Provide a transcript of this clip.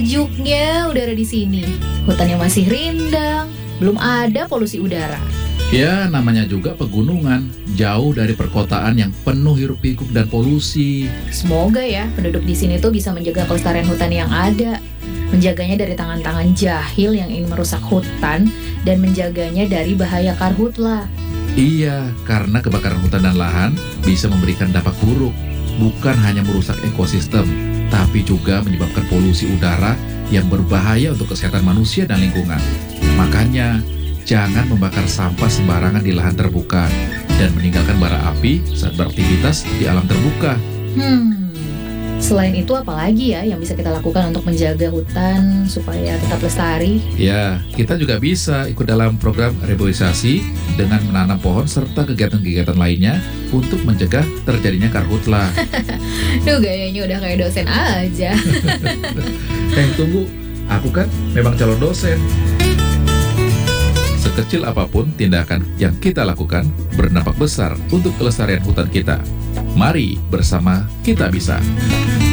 Sejuknya udara di sini, hutannya masih rindang, belum ada polusi udara. Ya, namanya juga pegunungan, jauh dari perkotaan yang penuh hiruk-pikuk dan polusi. Semoga ya penduduk di sini tuh bisa menjaga kelestarian hutan yang ada, menjaganya dari tangan-tangan jahil yang ingin merusak hutan, dan menjaganya dari bahaya karhutla. Iya, karena kebakaran hutan dan lahan bisa memberikan dampak buruk, bukan hanya merusak ekosistem, tapi juga menyebabkan polusi udara yang berbahaya untuk kesehatan manusia dan lingkungan. Makanya, jangan membakar sampah sembarangan di lahan terbuka dan meninggalkan bara api saat beraktivitas di alam terbuka. Selain itu apalagi ya yang bisa kita lakukan untuk menjaga hutan supaya tetap lestari? Ya, kita juga bisa ikut dalam program reboisasi dengan menanam pohon serta kegiatan-kegiatan lainnya untuk mencegah terjadinya karhutla. Duh, gayanya udah kayak dosen aja. Tunggu, aku kan memang calon dosen. Sekecil apapun tindakan yang kita lakukan berdampak besar untuk kelestarian hutan kita. Mari bersama kita bisa.